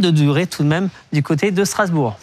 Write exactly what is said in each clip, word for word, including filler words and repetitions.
trente-deux degrés tout de même du côté de Strasbourg.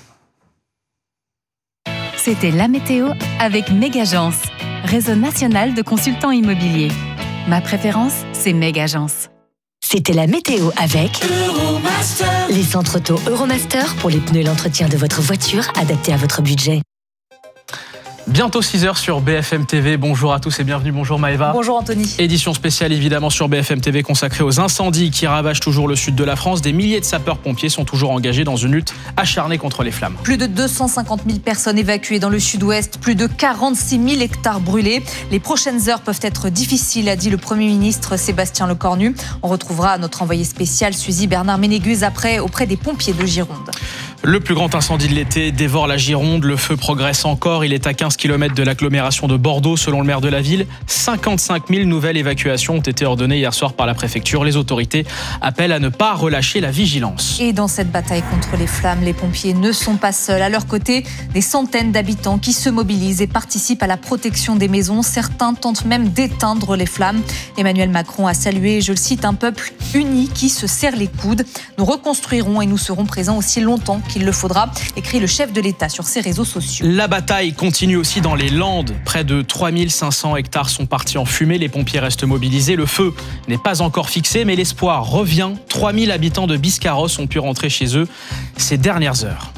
C'était la météo avec Megagence, réseau national de consultants immobiliers. Ma préférence, c'est Megagence. C'était la météo avec Euromaster. Les centres auto Euromaster pour les pneus et l'entretien de votre voiture adaptés à votre budget. Bientôt six heures sur B F M T V. Bonjour à tous et bienvenue. Bonjour Maëva. Bonjour Anthony. Édition spéciale évidemment sur B F M T V consacrée aux incendies qui ravagent toujours le sud de la France. Des milliers de sapeurs-pompiers sont toujours engagés dans une lutte acharnée contre les flammes. Plus de deux cent cinquante mille personnes évacuées dans le sud-ouest, plus de quarante-six mille hectares brûlés. Les prochaines heures peuvent être difficiles, a dit le Premier ministre Sébastien Lecornu. On retrouvera notre envoyé spécial Suzy Bernard-Ménégus après auprès des pompiers de Gironde. Le plus grand incendie de l'été dévore la Gironde. Le feu progresse encore. Il est à quinze kilomètres de l'agglomération de Bordeaux, selon le maire de la ville. cinquante-cinq mille nouvelles évacuations ont été ordonnées hier soir par la préfecture. Les autorités appellent à ne pas relâcher la vigilance. Et dans cette bataille contre les flammes, les pompiers ne sont pas seuls. À leur côté, des centaines d'habitants qui se mobilisent et participent à la protection des maisons. Certains tentent même d'éteindre les flammes. Emmanuel Macron a salué, je le cite, un peuple uni qui se serre les coudes. Nous reconstruirons et nous serons présents aussi longtemps qu'il le faudra, écrit le chef de l'État sur ses réseaux sociaux. La bataille continue aussi dans les Landes. Près de trois mille cinq cents hectares sont partis en fumée. Les pompiers restent mobilisés. Le feu n'est pas encore fixé, mais l'espoir revient. trois mille habitants de Biscarrosse ont pu rentrer chez eux ces dernières heures.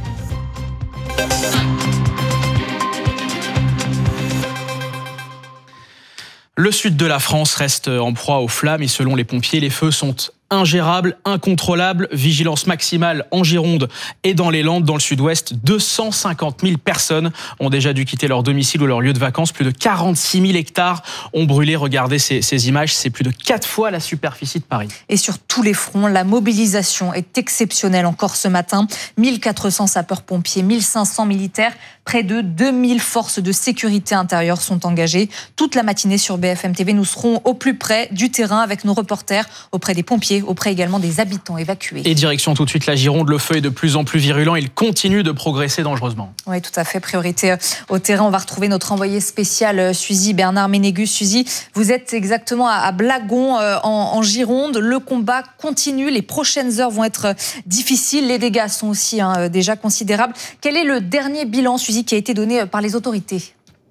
Le sud de la France reste en proie aux flammes et selon les pompiers, les feux sont ingérable, incontrôlable, vigilance maximale en Gironde et dans les Landes, dans le sud-ouest. deux cent cinquante mille personnes ont déjà dû quitter leur domicile ou leur lieu de vacances. Plus de quarante-six mille hectares ont brûlé. Regardez ces, ces images, c'est plus de quatre fois la superficie de Paris. Et sur tous les fronts, la mobilisation est exceptionnelle encore ce matin. mille quatre cents sapeurs-pompiers, mille cinq cents militaires, près de deux mille forces de sécurité intérieure sont engagées. Toute la matinée sur B F M T V, nous serons au plus près du terrain avec nos reporters auprès des pompiers, auprès également des habitants évacués. Et direction tout de suite la Gironde, le feu est de plus en plus virulent, il continue de progresser dangereusement. Oui, tout à fait, priorité au terrain. On va retrouver notre envoyé spécial Suzy Bernard-Ménégus. Suzy, vous êtes exactement à Blagon en, en Gironde. Le combat continue, les prochaines heures vont être difficiles, les dégâts sont aussi hein, déjà considérables. Quel est le dernier bilan, Suzy, qui a été donné par les autorités ?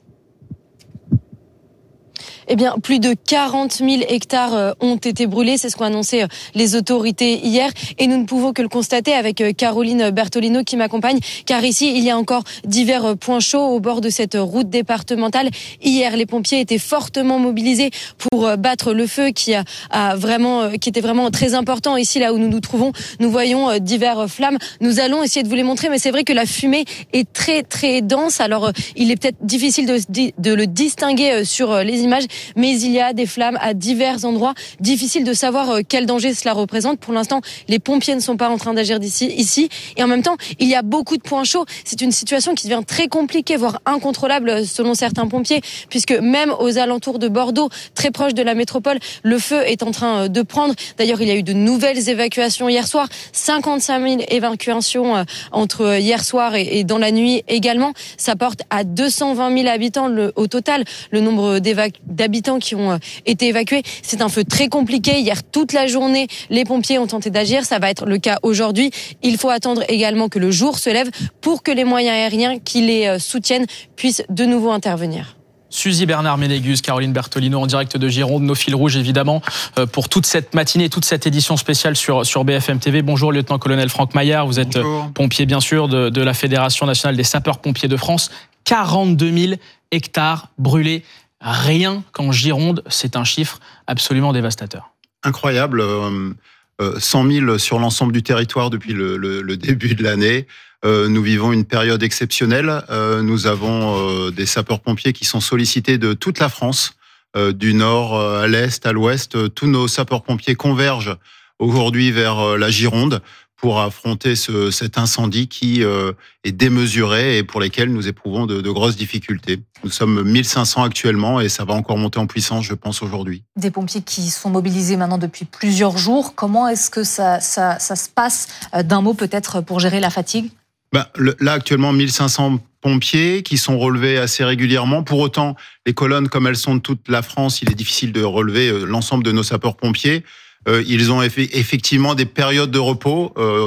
Eh bien, plus de quarante mille hectares ont été brûlés. C'est ce qu'ont annoncé les autorités hier. Et nous ne pouvons que le constater avec Caroline Bertolino qui m'accompagne. Car ici, il y a encore divers points chauds au bord de cette route départementale. Hier, les pompiers étaient fortement mobilisés pour battre le feu qui a, a vraiment, qui était vraiment très important. Ici, là où nous nous trouvons, nous voyons divers flammes. Nous allons essayer de vous les montrer. Mais c'est vrai que la fumée est très, très dense. Alors, il est peut-être difficile de, de le distinguer sur les images. Mais il y a des flammes à divers endroits. Difficile de savoir quel danger cela représente. Pour l'instant, les pompiers ne sont pas en train d'agir d'ici, ici. Et en même temps, il y a beaucoup de points chauds. C'est une situation qui devient très compliquée, voire incontrôlable selon certains pompiers, puisque même aux alentours de Bordeaux, très proche de la métropole, le feu est en train de prendre. D'ailleurs, il y a eu de nouvelles évacuations hier soir. cinquante-cinq mille évacuations entre hier soir et dans la nuit également. Ça porte à deux cent vingt mille habitants le, au total, le nombre d'habitants qui ont été évacués. C'est un feu très compliqué. Hier, toute la journée, les pompiers ont tenté d'agir. Ça va être le cas aujourd'hui. Il faut attendre également que le jour se lève pour que les moyens aériens qui les soutiennent puissent de nouveau intervenir. Suzy Bernard-Ménégus, Caroline Bertolino en direct de Gironde, nos fils rouges évidemment pour toute cette matinée, toute cette édition spéciale sur, sur B F M T V. Bonjour lieutenant-colonel Franck Maillard, vous êtes Bonjour. pompier bien sûr de, de la Fédération nationale des sapeurs-pompiers de France. quarante-deux mille hectares brûlés. Rien qu'en Gironde, c'est un chiffre absolument dévastateur. Incroyable, euh, euh, cent mille sur l'ensemble du territoire depuis le, le, le début de l'année. Euh, nous vivons une période exceptionnelle. Euh, nous avons euh, des sapeurs-pompiers qui sont sollicités de toute la France, euh, du nord à l'est, à l'ouest. Tous nos sapeurs-pompiers convergent aujourd'hui vers la Gironde pour affronter ce, cet incendie qui euh, est démesuré et pour lesquels nous éprouvons de, de grosses difficultés. Nous sommes mille cinq cents actuellement et ça va encore monter en puissance, je pense, aujourd'hui. Des pompiers qui sont mobilisés maintenant depuis plusieurs jours. Comment est-ce que ça, ça, ça se passe d'un mot peut-être pour gérer la fatigue ? Ben, le, là, actuellement, mille cinq cents pompiers qui sont relevés assez régulièrement. Pour autant, les colonnes, comme elles sont de toute la France, il est difficile de relever l'ensemble de nos sapeurs-pompiers. Euh, ils ont effectivement des périodes de repos. Euh,